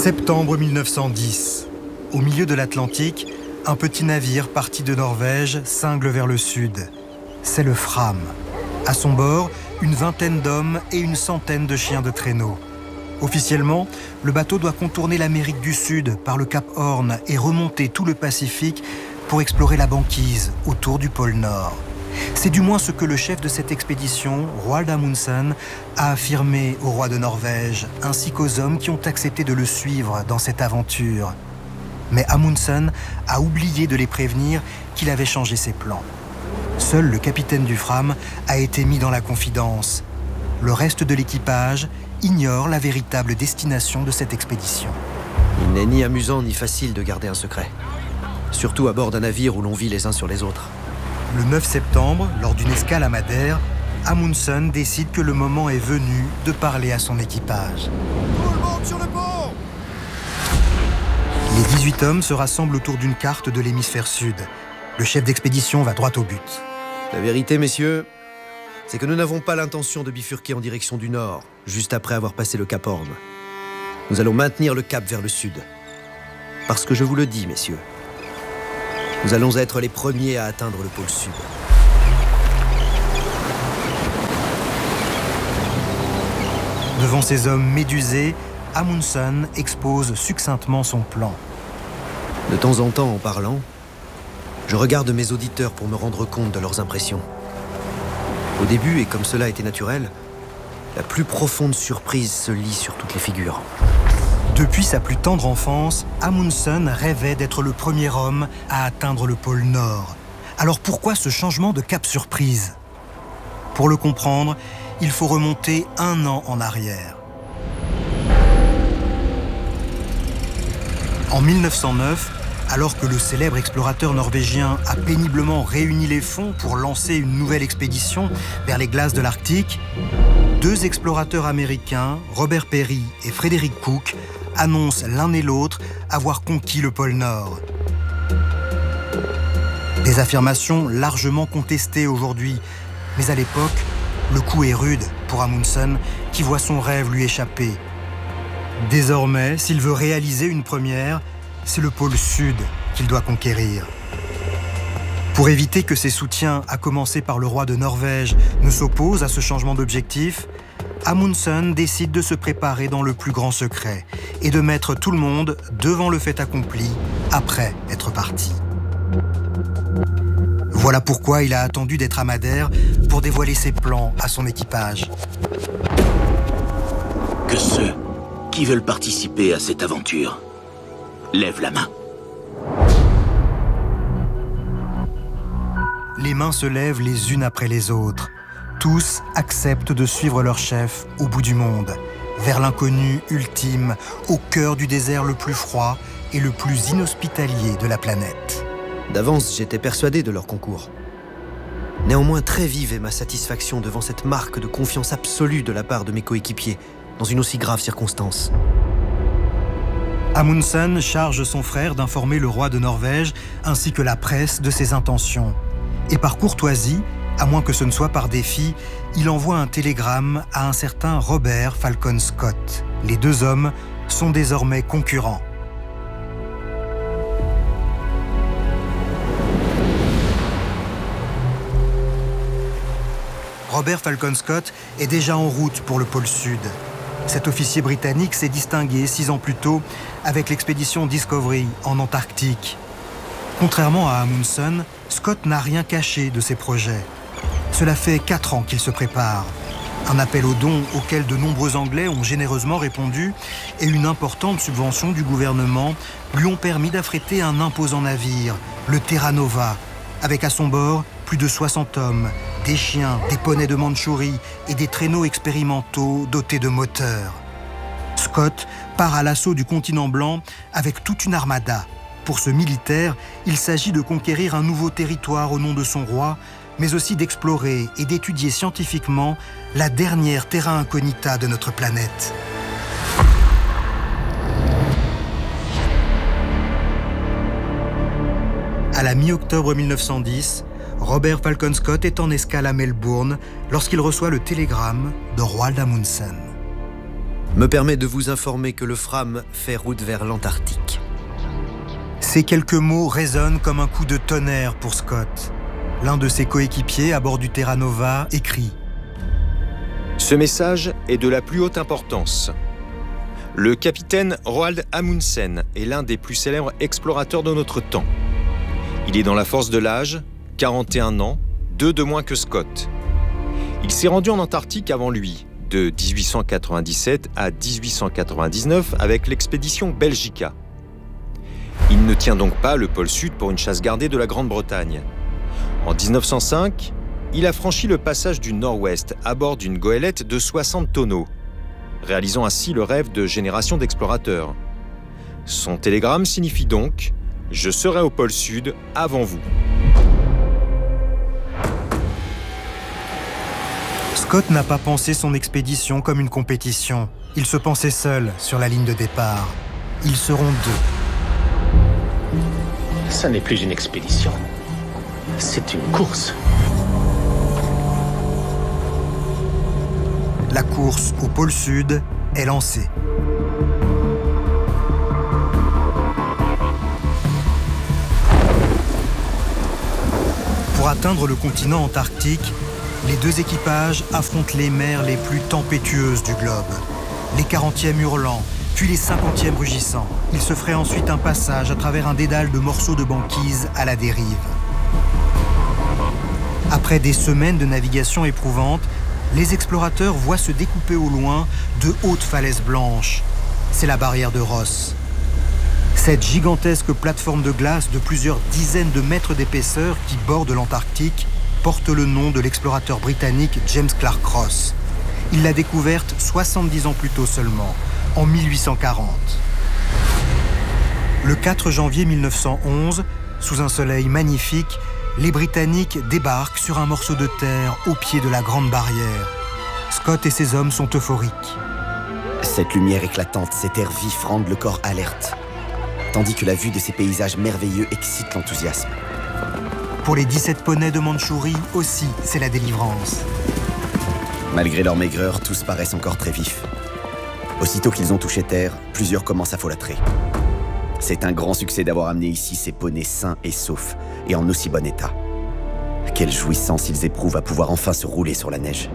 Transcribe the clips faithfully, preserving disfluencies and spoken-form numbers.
Septembre mille neuf cent dix. Au milieu de l'Atlantique, un petit navire parti de Norvège cingle vers le sud. C'est le Fram. À son bord, une vingtaine d'hommes et une centaine de chiens de traîneau. Officiellement, le bateau doit contourner l'Amérique du Sud par le Cap Horn et remonter tout le Pacifique pour explorer la banquise autour du pôle Nord. C'est du moins ce que le chef de cette expédition, Roald Amundsen, a affirmé au roi de Norvège, ainsi qu'aux hommes qui ont accepté de le suivre dans cette aventure. Mais Amundsen a oublié de les prévenir qu'il avait changé ses plans. Seul le capitaine du Fram a été mis dans la confidence. Le reste de l'équipage ignore la véritable destination de cette expédition. Il n'est ni amusant ni facile de garder un secret. Surtout à bord d'un navire où l'on vit les uns sur les autres. Le neuf septembre, lors d'une escale à Madère, Amundsen décide que le moment est venu de parler à son équipage. Tout le monde sur le pont! Les dix-huit hommes se rassemblent autour d'une carte de l'hémisphère sud. Le chef d'expédition va droit au but. La vérité, messieurs, c'est que nous n'avons pas l'intention de bifurquer en direction du nord, juste après avoir passé le Cap Horn. Nous allons maintenir le cap vers le sud. Parce que je vous le dis, messieurs, nous allons être les premiers à atteindre le pôle sud. Devant ces hommes médusés, Amundsen expose succinctement son plan. De temps en temps, en parlant, je regarde mes auditeurs pour me rendre compte de leurs impressions. Au début, et comme cela était naturel, la plus profonde surprise se lit sur toutes les figures. Depuis sa plus tendre enfance, Amundsen rêvait d'être le premier homme à atteindre le pôle Nord. Alors pourquoi ce changement de cap surprise? Pour le comprendre, il faut remonter un an en arrière. En mille neuf cent neuf, alors que le célèbre explorateur norvégien a péniblement réuni les fonds pour lancer une nouvelle expédition vers les glaces de l'Arctique, deux explorateurs américains, Robert Peary et Frederick Cook, annoncent l'un et l'autre avoir conquis le pôle Nord. Des affirmations largement contestées aujourd'hui, mais à l'époque, le coup est rude pour Amundsen qui voit son rêve lui échapper. Désormais, s'il veut réaliser une première, c'est le pôle Sud qu'il doit conquérir. Pour éviter que ses soutiens, à commencer par le roi de Norvège, ne s'opposent à ce changement d'objectif, Amundsen décide de se préparer dans le plus grand secret et de mettre tout le monde devant le fait accompli après être parti. Voilà pourquoi il a attendu d'être à Madère pour dévoiler ses plans à son équipage. Que ceux qui veulent participer à cette aventure lèvent la main. Les mains se lèvent les unes après les autres. Tous acceptent de suivre leur chef au bout du monde, vers l'inconnu ultime, au cœur du désert le plus froid et le plus inhospitalier de la planète. D'avance, j'étais persuadé de leur concours. Néanmoins, très vive est ma satisfaction devant cette marque de confiance absolue de la part de mes coéquipiers, dans une aussi grave circonstance. Amundsen charge son frère d'informer le roi de Norvège ainsi que la presse de ses intentions. Et par courtoisie, à moins que ce ne soit par défi, il envoie un télégramme à un certain Robert Falcon Scott. Les deux hommes sont désormais concurrents. Robert Falcon Scott est déjà en route pour le pôle Sud. Cet officier britannique s'est distingué six ans plus tôt avec l'expédition Discovery en Antarctique. Contrairement à Amundsen, Scott n'a rien caché de ses projets. Cela fait quatre ans qu'il se prépare. Un appel aux dons auquel de nombreux Anglais ont généreusement répondu et une importante subvention du gouvernement lui ont permis d'affréter un imposant navire, le Terra Nova, avec à son bord plus de soixante hommes, des chiens, des poneys de Mandchourie et des traîneaux expérimentaux dotés de moteurs. Scott part à l'assaut du continent blanc avec toute une armada. Pour ce militaire, il s'agit de conquérir un nouveau territoire au nom de son roi, mais aussi d'explorer et d'étudier scientifiquement la dernière terra incognita de notre planète. À la mi-octobre mille neuf cent dix, Robert Falcon Scott est en escale à Melbourne lorsqu'il reçoit le télégramme de Roald Amundsen. me permet de vous informer que le Fram fait route vers l'Antarctique. Ces quelques mots résonnent comme un coup de tonnerre pour Scott. L'un de ses coéquipiers à bord du Terra Nova écrit « Ce message est de la plus haute importance. Le capitaine Roald Amundsen est l'un des plus célèbres explorateurs de notre temps. Il est dans la force de l'âge, quarante et un ans, deux de moins que Scott. Il s'est rendu en Antarctique avant lui, de dix-huit cent quatre-vingt-dix-sept à dix-huit cent quatre-vingt-dix-neuf avec l'expédition Belgica. Il ne tient donc pas le pôle Sud pour une chasse gardée de la Grande-Bretagne. En dix-neuf cent cinq, il a franchi le passage du Nord-Ouest à bord d'une goélette de soixante tonneaux, réalisant ainsi le rêve de générations d'explorateurs. Son télégramme signifie donc « Je serai au pôle Sud avant vous ». Scott n'a pas pensé son expédition comme une compétition. Il se pensait seul sur la ligne de départ. Ils seront deux. Ça n'est plus une expédition. C'est une course. La course au pôle Sud est lancée. Pour atteindre le continent antarctique, les deux équipages affrontent les mers les plus tempétueuses du globe. Les quarantièmes hurlants, puis les cinquantièmes rugissants. Ils se feraient ensuite un passage à travers un dédale de morceaux de banquise à la dérive. Après des semaines de navigation éprouvante, les explorateurs voient se découper au loin de hautes falaises blanches. C'est la barrière de Ross. Cette gigantesque plateforme de glace de plusieurs dizaines de mètres d'épaisseur qui borde l'Antarctique porte le nom de l'explorateur britannique James Clark Ross. Il l'a découverte soixante-dix ans plus tôt seulement, en mille huit cent quarante. Le quatre janvier mille neuf cent onze, sous un soleil magnifique, les Britanniques débarquent sur un morceau de terre au pied de la Grande Barrière. Scott et ses hommes sont euphoriques. Cette lumière éclatante, cet air vif rendent le corps alerte, tandis que la vue de ces paysages merveilleux excite l'enthousiasme. Pour les dix-sept poneys de Mandchourie aussi, c'est la délivrance. Malgré leur maigreur, tous paraissent encore très vifs. Aussitôt qu'ils ont touché terre, plusieurs commencent à folâtrer. C'est un grand succès d'avoir amené ici ces poneys sains et saufs, et en aussi bon état. Quelle jouissance ils éprouvent à pouvoir enfin se rouler sur la neige.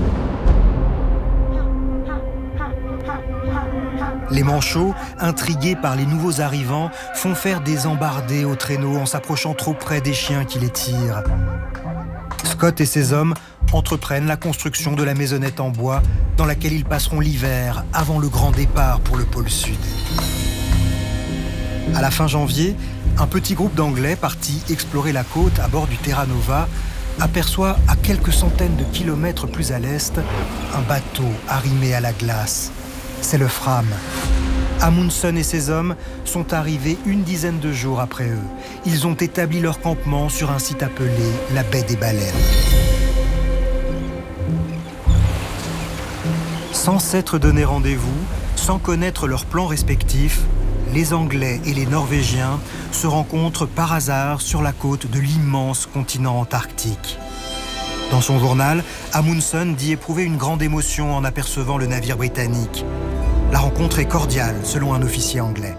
Les manchots, intrigués par les nouveaux arrivants, font faire des embardées aux traîneaux en s'approchant trop près des chiens qui les tirent. Scott et ses hommes entreprennent la construction de la maisonnette en bois dans laquelle ils passeront l'hiver avant le grand départ pour le pôle Sud. À la fin janvier, un petit groupe d'Anglais partis explorer la côte à bord du Terra Nova aperçoit à quelques centaines de kilomètres plus à l'est un bateau arrimé à la glace. C'est le Fram. Amundsen et ses hommes sont arrivés une dizaine de jours après eux. Ils ont établi leur campement sur un site appelé la baie des Baleines. Sans s'être donné rendez-vous, sans connaître leurs plans respectifs, les Anglais et les Norvégiens se rencontrent par hasard sur la côte de l'immense continent antarctique. Dans son journal, Amundsen dit éprouver une grande émotion en apercevant le navire britannique. La rencontre est cordiale, selon un officier anglais.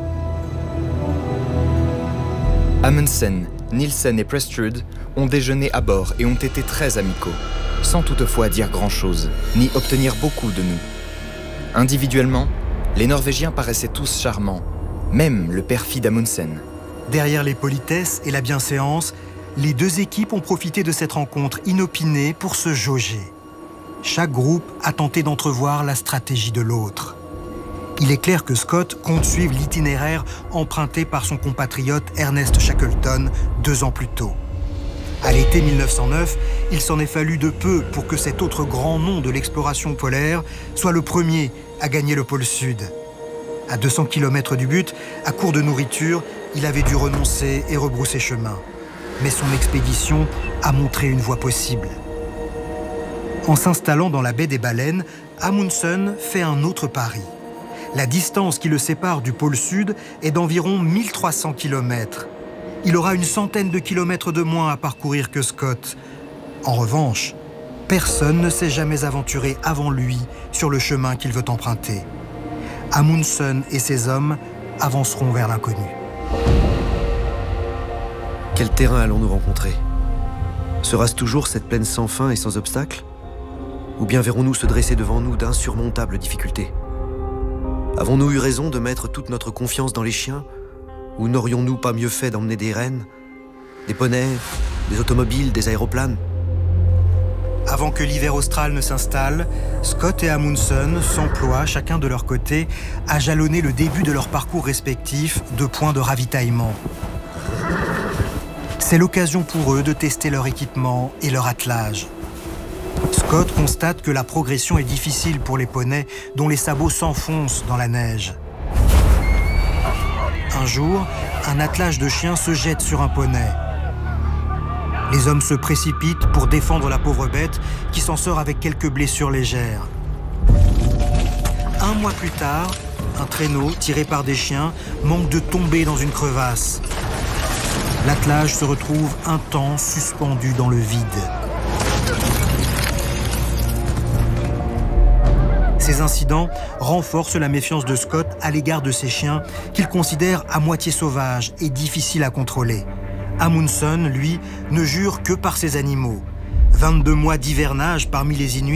Amundsen, Nielsen et Prestrud ont déjeuné à bord et ont été très amicaux, sans toutefois dire grand-chose, ni obtenir beaucoup de nous. Individuellement, les Norvégiens paraissaient tous charmants, même le perfide Amundsen. Derrière les politesses et la bienséance, les deux équipes ont profité de cette rencontre inopinée pour se jauger. Chaque groupe a tenté d'entrevoir la stratégie de l'autre. Il est clair que Scott compte suivre l'itinéraire emprunté par son compatriote Ernest Shackleton deux ans plus tôt. À l'été mille neuf cent neuf, il s'en est fallu de peu pour que cet autre grand nom de l'exploration polaire soit le premier à gagner le pôle Sud. À deux cents kilomètres du but, à court de nourriture, il avait dû renoncer et rebrousser chemin. Mais son expédition a montré une voie possible. En s'installant dans la baie des Baleines, Amundsen fait un autre pari. La distance qui le sépare du pôle Sud est d'environ mille trois cents kilomètres. Il aura une centaine de kilomètres de moins à parcourir que Scott. En revanche, Personne ne s'est jamais aventuré avant lui sur le chemin qu'il veut emprunter. Amundsen et ses hommes avanceront vers l'inconnu. Quel terrain allons-nous rencontrer? Sera-ce toujours cette plaine sans fin et sans obstacle? Ou bien verrons-nous se dresser devant nous d'insurmontables difficultés? Avons-nous eu raison de mettre toute notre confiance dans les chiens? Ou n'aurions-nous pas mieux fait d'emmener des rennes, des poneys, des automobiles, des aéroplanes? Avant que l'hiver austral ne s'installe, Scott et Amundsen s'emploient, chacun de leur côté, à jalonner le début de leur parcours respectif de points de ravitaillement. C'est l'occasion pour eux de tester leur équipement et leur attelage. Scott constate que la progression est difficile pour les poneys dont les sabots s'enfoncent dans la neige. Un jour, un attelage de chiens se jette sur un poney. Les hommes se précipitent pour défendre la pauvre bête qui s'en sort avec quelques blessures légères. Un mois plus tard, un traîneau tiré par des chiens manque de tomber dans une crevasse. L'attelage se retrouve un temps suspendu dans le vide. Ces incidents renforcent la méfiance de Scott à l'égard de ces chiens qu'il considère à moitié sauvages et difficiles à contrôler. Amundsen, lui, ne jure que par ses animaux. vingt-deux mois d'hivernage parmi les Inuits